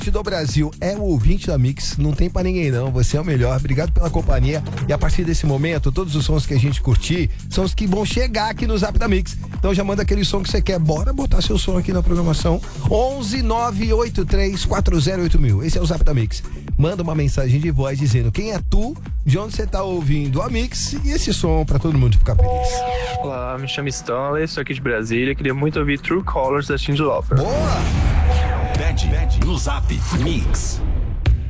do Brasil é o ouvinte da Mix, não tem pra ninguém não, você é o melhor, obrigado pela companhia e a partir desse momento, todos os sons que a gente curtir são os que vão chegar aqui no Zap da Mix, então já manda aquele som que você quer, bora botar seu som aqui na programação, 11983408000, esse é o Zap da Mix, manda uma mensagem de voz dizendo quem é tu, de onde você tá ouvindo a Mix e esse som pra todo mundo ficar feliz. Olá, me chamo Stanley, sou aqui de Brasília, queria muito ouvir True Colors da Cyndi Lauper. Boa! Pede no Zap Mix.